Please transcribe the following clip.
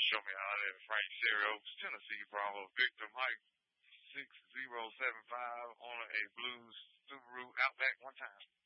show me how that Frank Cherry Oaks, Tennessee, Bravo, Victor Mike 6075 on a Blues Subaru Outback one time.